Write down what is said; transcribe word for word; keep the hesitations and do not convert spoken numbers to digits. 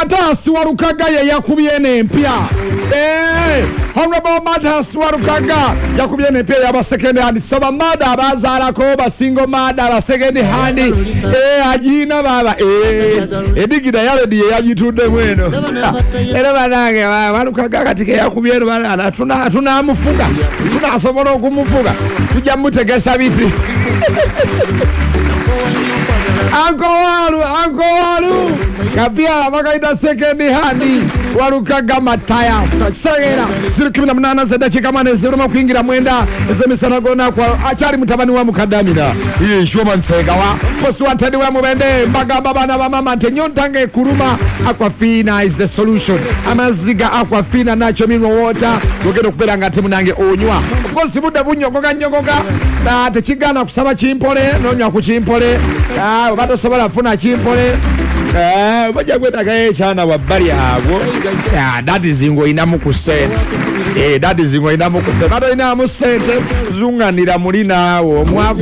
Matasi Warukaga yakubye n'empya. Eh, Honorable Matasi Warukaga yakubye n'empya ya second hand. Soba mada bazalako ba single mada ba second hand. Eh, ajina baba. Eh, edigida yale diye yajitude mweno. Era banange Warukaga katike yakubye bana tuna tuna mufuga. Tuna sobola okumufuga. Tujja mutegesa biti. Uncle Walu, Uncle Walu. Kapia bakaita second hand. Warukaga Matayas. Sagera. Zirikimina mnana zeda chikamane ziruma kuingira mwenda. Zemisana gona kwa achari mutabani wa mukadamida. Iye shoma nsegawa. Posu wantedi wa mubende. Mbaga baba na mama nyontange kuruma. Aquafina is the solution. Amaziga Aquafina natural mineral water. Gogero kupera ngati munange onywa. Of course buda bunyogoga nyogoga. Na techigana kusaba chimpole. Nonywa kuchimpole. Ah, bato sobola funa chimpole. Eh, baja kweta kae chana wabali hago. Yeah, that is ingo inamu kusente. Eh, that is ingo inamu kusente. Bato inamu sente. Zunga nira mulina wo mwavu.